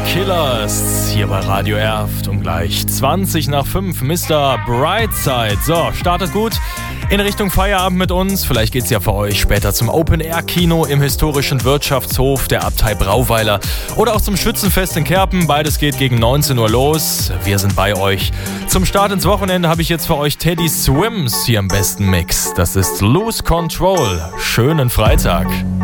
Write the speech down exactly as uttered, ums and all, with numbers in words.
Killers hier bei Radio Erft um gleich zwanzig nach fünf. Mister Brightside. So, startet gut in Richtung Feierabend mit uns. Vielleicht geht's ja für euch später zum Open-Air-Kino im historischen Wirtschaftshof der Abtei Brauweiler oder auch zum Schützenfest in Kerpen. Beides geht gegen neunzehn Uhr los. Wir sind bei euch. Zum Start ins Wochenende habe ich jetzt für euch Teddy Swims hier im besten Mix. Das ist Lose Control. Schönen Freitag.